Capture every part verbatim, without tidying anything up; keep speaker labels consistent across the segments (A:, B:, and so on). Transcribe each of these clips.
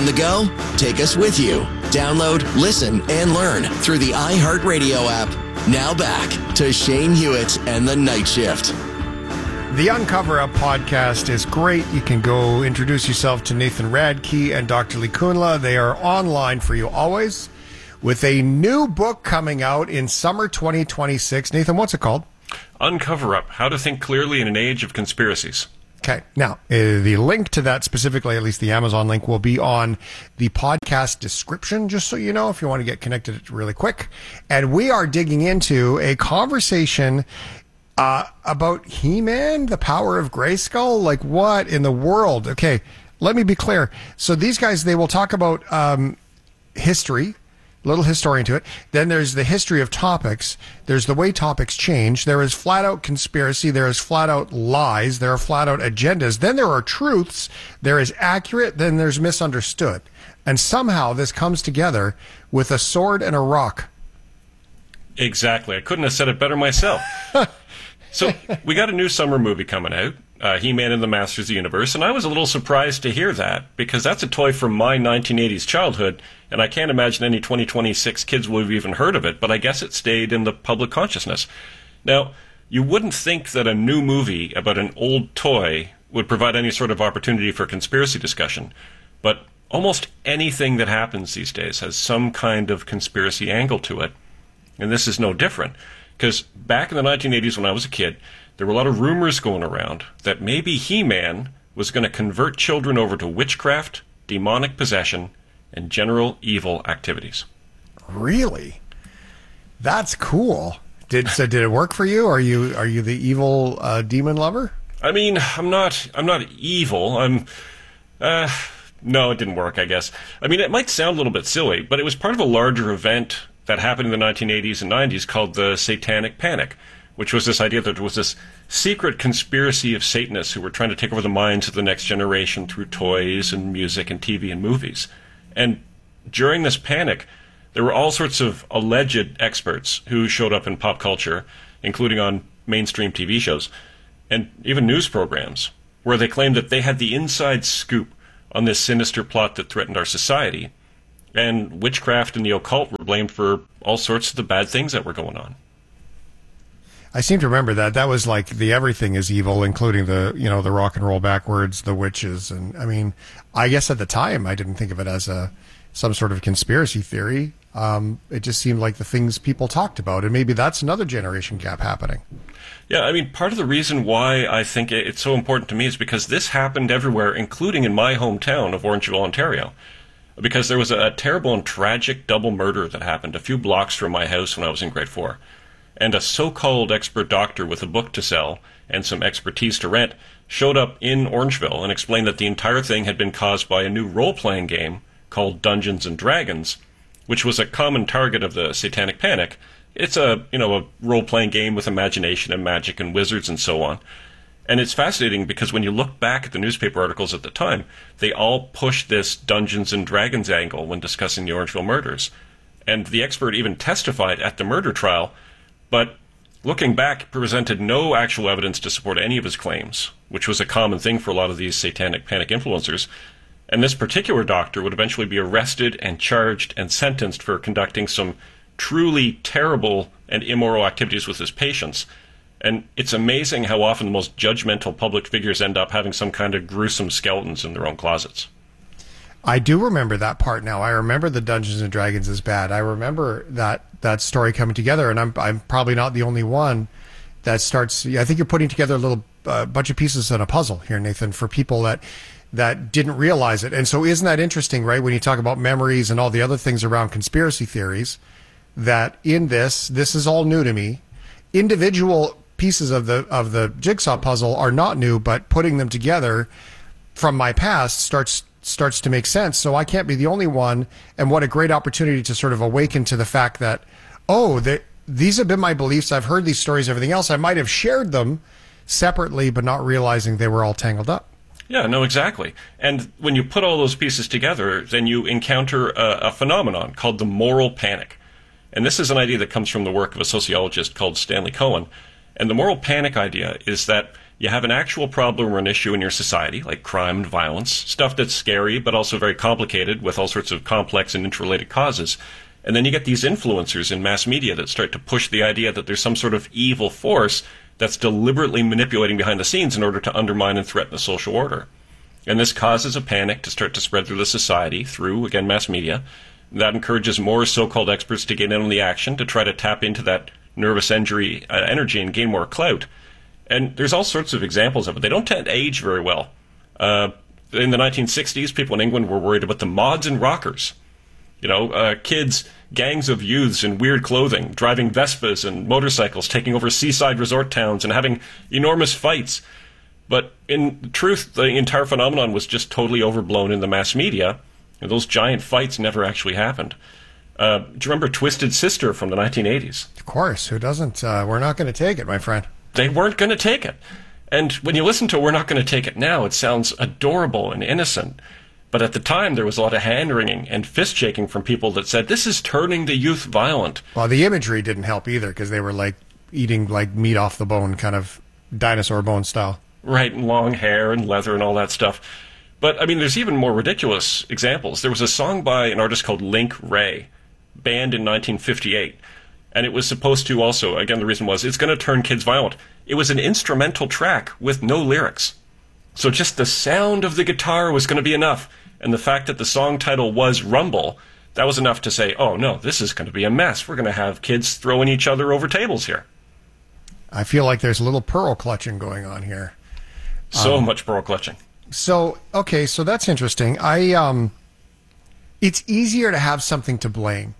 A: On the go? Take us with you. Download, listen, and learn through the iHeartRadio app. Now back to Shane Hewitt and the Night Shift.
B: The Uncover Up podcast is great. You can go introduce yourself to Nathan Radke and Doctor Lee Kunla. They are online for you always with a new book coming out in summer twenty twenty-six. Nathan, what's it called?
C: Uncover Up, How to Think Clearly in an Age of Conspiracies.
B: Okay. Now, uh, the link to that specifically, at least the Amazon link, will be on the podcast description, just so you know, if you want to get connected really quick. And we are digging into a conversation uh, about He-Man, the power of Grayskull. Like, what in the world? Okay, let me be clear. So these guys, they will talk about um, history, little historian to it. Then there's the history of topics. There's the way topics change. There is flat out conspiracy. There is flat out lies. There are flat out agendas. Then there are truths. There is accurate. Then there's misunderstood. And somehow this comes together with a sword and a rock.
C: Exactly. I couldn't have said it better myself. So we got a new summer movie coming out, uh, He-Man and the Masters of the Universe, and I was a little surprised to hear that, because that's a toy from my nineteen eighties childhood, and I can't imagine any twenty twenty-six kids would have even heard of it, but I guess it stayed in the public consciousness. Now, you wouldn't think that a new movie about an old toy would provide any sort of opportunity for conspiracy discussion, but almost anything that happens these days has some kind of conspiracy angle to it, and this is no different. Because back in the nineteen eighties when I was a kid, there were a lot of rumors going around that maybe He-Man was going to convert children over to witchcraft, demonic possession, and general evil activities.
B: Really? That's cool. Did so? Did it work for you? Are you are you the evil uh, demon lover?
C: I mean, I'm not. I'm not evil. I'm. Uh, no, it didn't work, I guess. I mean, it might sound a little bit silly, but it was part of a larger event that happened in the nineteen eighties and nineties called the Satanic Panic, which was this idea that there was this secret conspiracy of Satanists who were trying to take over the minds of the next generation through toys and music and T V and movies. And during this panic, there were all sorts of alleged experts who showed up in pop culture, including on mainstream T V shows and even news programs, where they claimed that they had the inside scoop on this sinister plot that threatened our society. And witchcraft and the occult were blamed for all sorts of the bad things that were going on.
B: I seem to remember that. That was like the everything is evil, including the, you know, the rock and roll backwards, the witches. And I mean, I guess at the time I didn't think of it as a some sort of conspiracy theory. Um, it just seemed like the things people talked about. And maybe that's another generation gap happening.
C: Yeah, I mean, part of the reason why I think it's so important to me is because this happened everywhere, including in my hometown of Orangeville, Ontario. Because there was a terrible and tragic double murder that happened a few blocks from my house when I was in grade four. And a so-called expert doctor with a book to sell and some expertise to rent showed up in Orangeville and explained that the entire thing had been caused by a new role-playing game called Dungeons and Dragons, which was a common target of the Satanic Panic. It's a, you know, a role-playing game with imagination and magic and wizards and so on. And it's fascinating because when you look back at the newspaper articles at the time, they all pushed this Dungeons and Dragons angle when discussing the Orangeville murders. And the expert even testified at the murder trial, but looking back, presented no actual evidence to support any of his claims, which was a common thing for a lot of these satanic panic influencers. And this particular doctor would eventually be arrested and charged and sentenced for conducting some truly terrible and immoral activities with his patients. And it's amazing how often the most judgmental public figures end up having some kind of gruesome skeletons in their own closets.
B: I do remember that part now. I remember the Dungeons and Dragons is bad. I remember that that story coming together, and I'm I'm probably not the only one that starts. I think you're putting together a little uh, bunch of pieces in a puzzle here, Nathan, for people that that didn't realize it. And so, isn't that interesting, right? When you talk about memories and all the other things around conspiracy theories, that in this, this is all new to me. Individual pieces of the of the jigsaw puzzle are not new, but putting them together from my past starts starts to make sense. So I can't be the only one. And what a great opportunity to sort of awaken to the fact that, oh, the, these have been my beliefs. I've heard these stories, everything else. I might have shared them separately, but not realizing they were all tangled up.
C: Yeah, no, exactly. And when you put all those pieces together, then you encounter a, a phenomenon called the moral panic. And this is an idea that comes from the work of a sociologist called Stanley Cohen. And the moral panic idea is that You have an actual problem or an issue in your society, like crime and violence, stuff that's scary but also very complicated with all sorts of complex and interrelated causes. And then you get these influencers in mass media that start to push the idea that there's some sort of evil force that's deliberately manipulating behind the scenes in order to undermine and threaten the social order. And this causes a panic to start to spread through the society through, again, mass media. That encourages more so-called experts to get in on the action to try to tap into that nervous injury, uh, energy and gain more clout. And there's all sorts of examples of it. They don't tend to age very well. Uh, in the nineteen sixties, people in England were worried about the mods and rockers. You know, uh, kids, gangs of youths in weird clothing, driving Vespas and motorcycles, taking over seaside resort towns and having enormous fights. But in truth, the entire phenomenon was just totally overblown in the mass media, and those giant fights never actually happened. Uh, do you remember Twisted Sister from the nineteen eighties?
B: Of course, who doesn't? Uh, we're not going to take it, my friend.
C: They weren't going to take it. And when you listen to We're Not Going to Take It Now, it sounds adorable and innocent. But at the time, there was a lot of hand-wringing and fist-shaking from people that said, this is turning the youth violent.
B: Well, the imagery didn't help either, because they were like eating like meat off the bone, kind of dinosaur bone style.
C: Right, and long hair and leather and all that stuff. But, I mean, there's even more ridiculous examples. There was a song by an artist called Link Wray, banned in nineteen fifty-eight. And it was supposed to also, again, the reason was, it's going to turn kids violent. It was an instrumental track with no lyrics. So just the sound of the guitar was going to be enough. And the fact that the song title was Rumble, that was enough to say, oh, no, this is going to be a mess. We're going to have kids throwing each other over tables here.
B: I feel like there's a little pearl clutching going on here.
C: So
B: um,
C: much pearl clutching.
B: So, okay, so that's interesting. I, um, it's easier to have something to blame.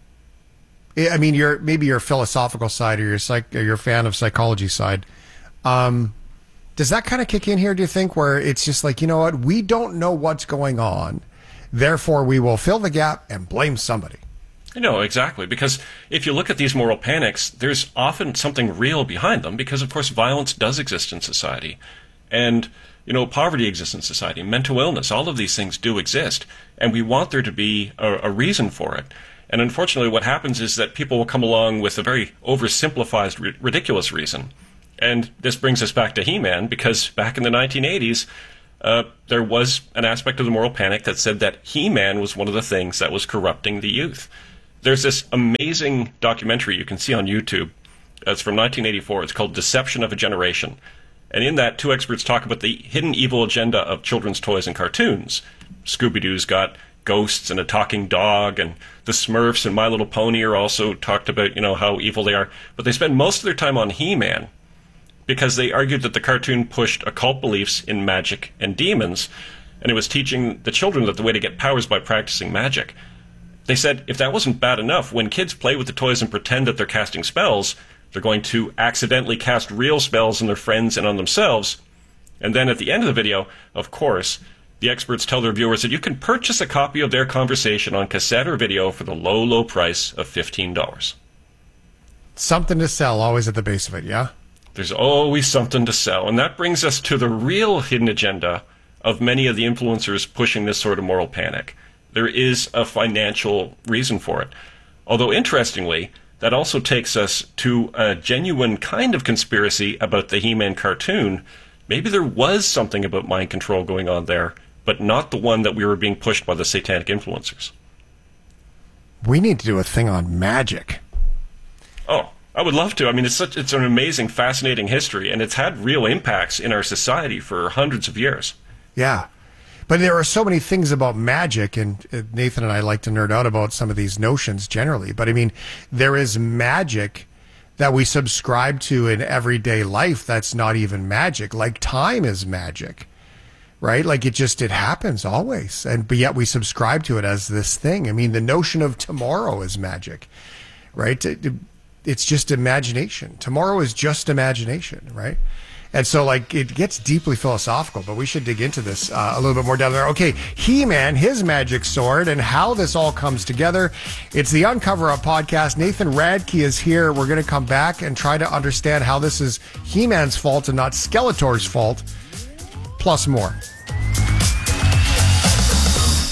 B: I mean, your maybe your philosophical side or your psych, or your fan of psychology side. Um, does that kind of kick in here, do you think, where it's just like, you know what, we don't know what's going on, therefore we will fill the gap and blame somebody?
C: No, exactly. Because if you look at these moral panics, there's often something real behind them because, of course, violence does exist in society. And, you know, poverty exists in society, mental illness, all of these things do exist. And we want there to be a, a reason for it. And unfortunately, what happens is that people will come along with a very oversimplified, ri- ridiculous reason. And this brings us back to He-Man, because back in the nineteen eighties, uh, there was an aspect of the moral panic that said that He-Man was one of the things that was corrupting the youth. There's this amazing documentary you can see on YouTube. It's from nineteen eighty-four. It's called Deception of a Generation. And in that, two experts talk about the hidden evil agenda of children's toys and cartoons. Scooby-Doo's got ghosts and a talking dog, and the Smurfs and My Little Pony are also talked about, you know, how evil they are. But they spend most of their time on He-Man because they argued that the cartoon pushed occult beliefs in magic and demons, and it was teaching the children that the way to get powers by practicing magic. They said if that wasn't bad enough, when kids play with the toys and pretend that they're casting spells, they're going to accidentally cast real spells on their friends and on themselves. And then at the end of the video, of course, the experts tell their viewers that you can purchase a copy of their conversation on cassette or video for the low, low price of fifteen dollars.
B: Something to sell, always at the base of it, yeah?
C: There's always something to sell. And that brings us to the real hidden agenda of many of the influencers pushing this sort of moral panic. There is a financial reason for it. Although, interestingly, that also takes us to a genuine kind of conspiracy about the He-Man cartoon. Maybe there was something about mind control going on there, but not the one that we were being pushed by the satanic influencers.
B: We need to do a thing on magic.
C: Oh, I would love to. I mean, it's such it's an amazing, fascinating history, and it's had real impacts in our society for hundreds of years.
B: Yeah. But there are so many things about magic, and Nathan and I like to nerd out about some of these notions generally. But I mean, there is magic that we subscribe to in everyday life that's not even magic. Like time is magic, right? Like it just, it happens always. And but yet we subscribe to it as this thing. I mean, the notion of tomorrow is magic, right? It, it, it's just imagination. Tomorrow is just imagination, right? And so, like, it gets deeply philosophical, but we should dig into this uh, a little bit more down there. Okay, He-Man, his magic sword, and how this all comes together. It's the Uncover Up podcast. Nathan Radke is here. We're going to come back and try to understand how this is He-Man's fault and not Skeletor's fault, plus more.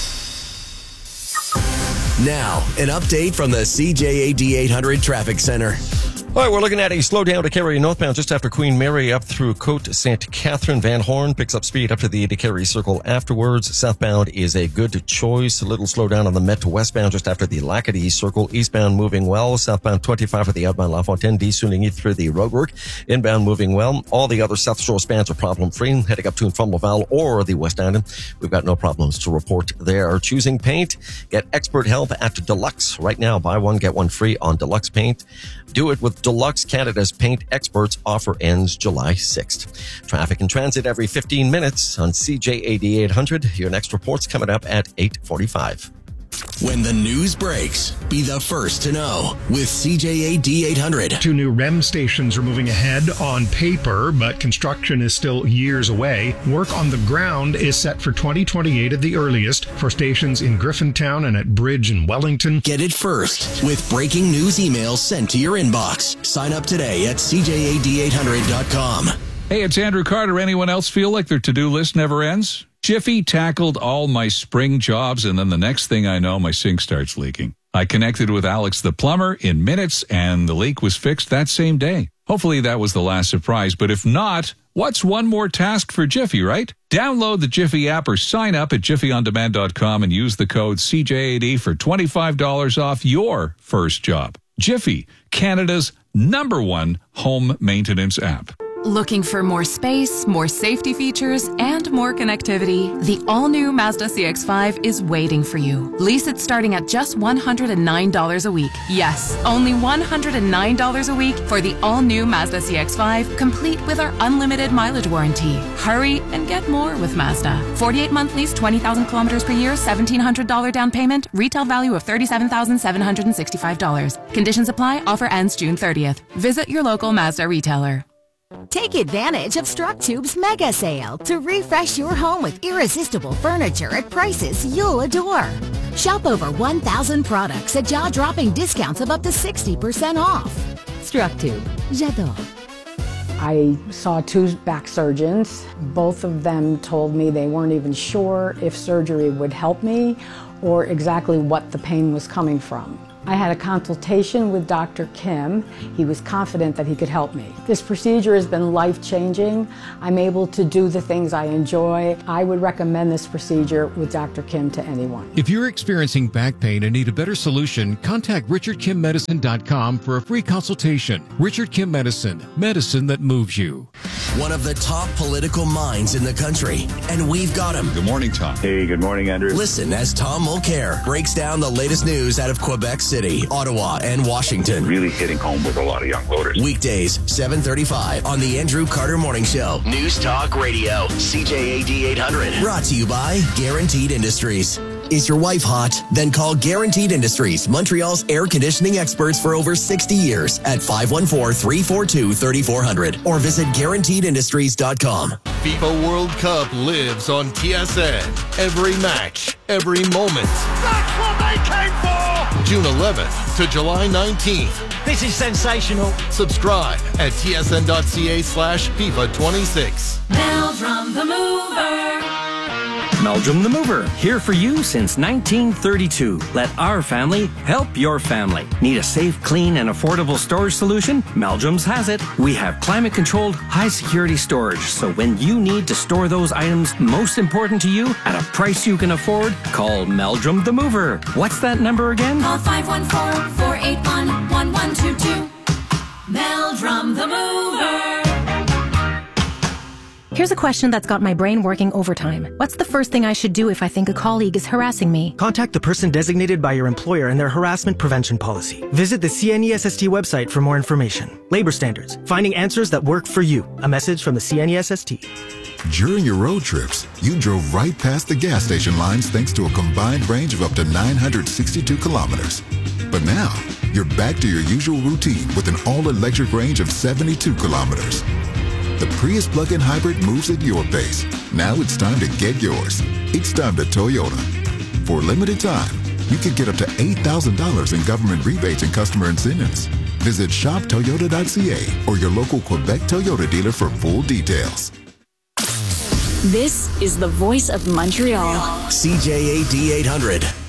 A: Now, an update from the C J A D eight hundred Traffic Center.
D: All right, we're looking at a slowdown to carry northbound just after Queen Mary up through Côte Saint Catherine. Van Horn picks up speed up to the Carey Circle afterwards. Southbound is a good choice. A little slowdown on the Met to westbound just after the Lacadie Circle. Eastbound moving well. Southbound twenty-five for the outbound La Fontaine, descending through the roadwork. Inbound moving well. All the other South Shore spans are problem-free. Heading up to and from Laval or the West Island, we've got no problems to report there. Choosing paint, get expert help at Deluxe. Right now, buy one, get one free on Deluxe paint. Do it with Deluxe, Canada's paint experts. Offer ends July sixth. Traffic and transit every fifteen minutes on C J A D eight hundred. Your next report's coming up at eight forty-five.
A: When the news breaks, be the first to know with C J A D eight hundred.
E: Two new R E M stations are moving ahead on paper, but construction is still years away. Work on the ground is set for twenty twenty-eight at the earliest for stations in Griffintown and at Bridge in Wellington.
A: Get it first with breaking news emails sent to your inbox. Sign up today at C J A D eight hundred dot com.
F: Hey, it's Andrew Carter. Anyone else feel like their to-do list never ends? Jiffy tackled all my spring jobs, and then the next thing I know, my sink starts leaking. I connected with Alex the plumber in minutes, and the leak was fixed that same day. Hopefully that was the last surprise, but if not, what's one more task for Jiffy, right? Download the Jiffy app or sign up at jiffy on demand dot com and use the code C J A D for twenty-five dollars off your first job. Jiffy, Canada's number one home maintenance app.
G: Looking for more space, more safety features, and more connectivity? The all-new Mazda C X five is waiting for you. Lease it starting at just one hundred nine dollars a week. Yes, only one hundred nine dollars a week for the all-new Mazda C X five, complete with our unlimited mileage warranty. Hurry and get more with Mazda. forty-eight month lease, twenty thousand kilometers per year, seventeen hundred dollars down payment, retail value of thirty-seven thousand seven hundred sixty-five dollars. Conditions apply. Offer ends June thirtieth. Visit your local Mazda retailer.
H: Take advantage of StruckTube's mega sale to refresh your home with irresistible furniture at prices you'll adore. Shop over one thousand products at jaw-dropping discounts of up to sixty percent off. StruckTube. J'adore.
I: I saw two back surgeons. Both of them told me they weren't even sure if surgery would help me or exactly what the pain was coming from. I had a consultation with Doctor Kim. He was confident that he could help me. This procedure has been life-changing. I'm able to do the things I enjoy. I would recommend this procedure with Doctor Kim to anyone.
J: If you're experiencing back pain and need a better solution, contact richard kim medicine dot com for a free consultation. Richard Kim Medicine, medicine that moves you.
A: One of the top political minds in the country, and we've got him.
K: Good morning, Tom.
L: Hey, good morning, Andrew.
A: Listen as Tom Mulcair breaks down the latest news out of Quebec City, Ottawa, and Washington.
L: Really hitting home with a lot of young voters.
A: Weekdays, seven thirty-five on the Andrew Carter Morning Show. News Talk Radio, C J A D eight hundred. Brought to you by Guaranteed Industries. Is your wife hot? Then call Guaranteed Industries, Montreal's air conditioning experts for over sixty years at five one four, three four two, three four zero zero or visit guaranteed industries dot com.
M: FIFA World Cup lives on T S N. Every match, every moment.
N: That's what they came for!
M: June eleventh to July nineteenth.
N: This is sensational.
M: Subscribe at T S N dot C A slash FIFA twenty-six.
O: Meldrum the Mover.
P: Meldrum the Mover, here for you since nineteen thirty-two. Let our family help your family. Need a safe, clean, and affordable storage solution? Meldrum's has it. We have climate-controlled, high-security storage, so when you need to store those items most important to you at a price you can afford, call Meldrum the Mover. What's that number again?
O: Call five one four, four eight one, one one two two. Meldrum the Mover.
Q: Here's a question that's got my brain working overtime. What's the first thing I should do if I think a colleague is harassing me?
R: Contact the person designated by your employer and their harassment prevention policy. Visit the C N E S S T website for more information. Labor standards. Finding answers that work for you. A message from the C N E S S T.
S: During your road trips, you drove right past the gas station lines thanks to a combined range of up to nine hundred sixty-two kilometers. But now, you're back to your usual routine with an all-electric range of seventy-two kilometers. The Prius plug-in hybrid moves at your pace. Now it's time to get yours. It's time to Toyota. For a limited time, you can get up to eight thousand dollars in government rebates and customer incentives. Visit shop toyota dot c a or your local Quebec Toyota dealer for full details.
T: This is the voice of Montreal.
A: C J A D eight hundred.